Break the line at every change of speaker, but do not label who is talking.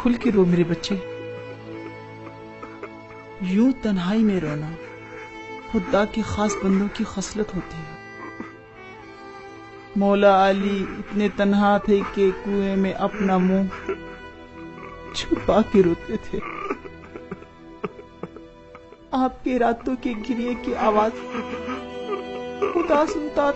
खुल के रो मेरे बच्चे। यूं तन्हाई में रोना खुदा के खास बंदों की खसलत होती है। मौला अली इतने तन्हा थे कि कुएं में अपना मुंह छुपा के रोते थे। आपके रातों के गिरिए की आवाज खुदा सुनता